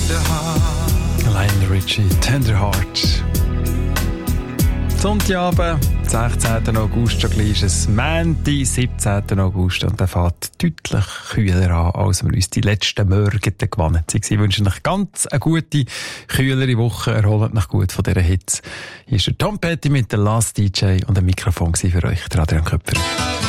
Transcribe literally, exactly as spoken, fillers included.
Lionel Richie, Tender Heart. Sonntagabend, sechzehnten August, schon gleich ist es Montag, siebzehnten August, und der fährt deutlich kühler an, als wir uns die letzten Morgen gewohnt sind. Ich wünsche euch ganz eine gute, kühlere Woche, erholt euch gut von dieser Hitze. Hier ist der Tom Petty mit der Last D J und ein Mikrofon für euch, der Adrian Köpfer.